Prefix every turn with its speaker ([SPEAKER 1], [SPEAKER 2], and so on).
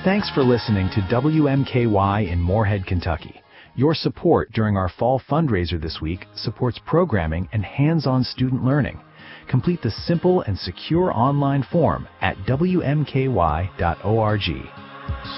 [SPEAKER 1] Thanks for listening to WMKY in Moorhead, Kentucky. Your support during our fall fundraiser this week supports programming and hands-on student learning. Complete the simple and secure online form at WMKY.org.